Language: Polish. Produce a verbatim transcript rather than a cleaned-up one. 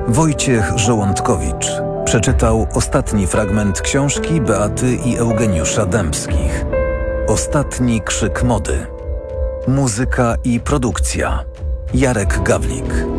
Wojciech Żołądkowicz przeczytał ostatni fragment książki Beaty i Eugeniusza Dębskich. Ostatni krzyk mody. Muzyka i produkcja. Jarek Gawlik.